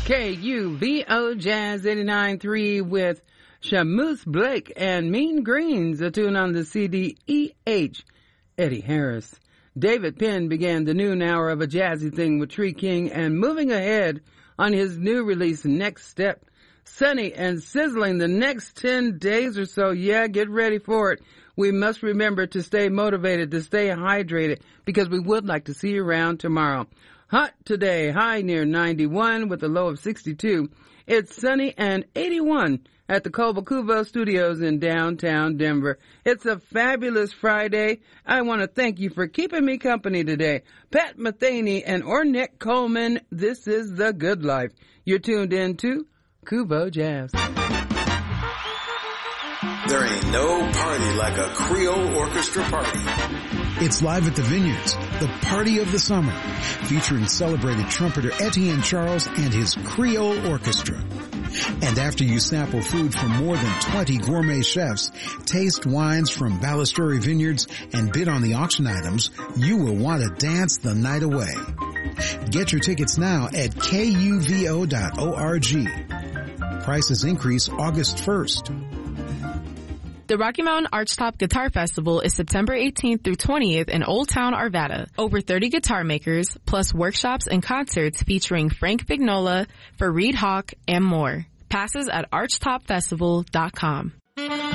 KUVO Jazz 89.3 with Shamoose Blake and Mean Greens, a tune on the CD E.H. Eddie Harris. David Penn began the noon hour of A Jazzy Thing with Tree King, and moving ahead on his new release, Next Step, sunny and sizzling the next 10 days or so. Yeah, get ready for it. We must remember to stay motivated, to stay hydrated, because we would like to see you around tomorrow. Hot today, high near 91 with a low of 62. It's sunny and 81 at the Cobo Cubo Studios in downtown Denver. It's a fabulous Friday. I want to thank you for keeping me company today. Pat Metheny and Ornette Coleman, this is The Good Life. You're tuned in to Cubo Jazz. There ain't no party like a Creole orchestra party. It's live at the Vineyards, the party of the summer, featuring celebrated trumpeter Etienne Charles and his Creole Orchestra. And after you sample food from more than 20 gourmet chefs, taste wines from Balistreri Vineyards, and bid on the auction items, you will want to dance the night away. Get your tickets now at kuvo.org. Prices increase August 1st. The Rocky Mountain Archtop Guitar Festival is September 18th through 20th in Old Town, Arvada. Over 30 guitar makers, plus workshops and concerts featuring Frank Vignola, Fareed Hawk, and more. Passes at archtopfestival.com.